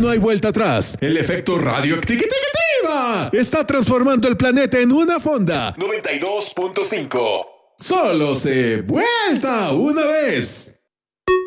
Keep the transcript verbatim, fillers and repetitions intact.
no hay vuelta atrás. El efecto radioactivo está transformando el planeta en una fonda. noventa y dos punto cinco. Solo se vuelta una vez.